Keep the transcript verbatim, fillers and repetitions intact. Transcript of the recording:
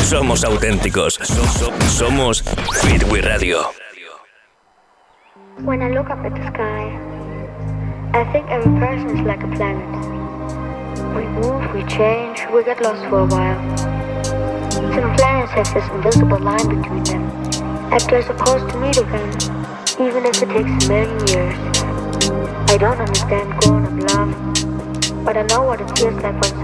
Somos auténticos. So- so- somos Fitwi Radio. When I look up at the sky, I think every person is like a planet. We move, we change, we get lost for a while. Some planets have this invisible line between them, like they're supposed to meet again, even if it takes a million years. I don't understand growing up love, but I know what it feels like when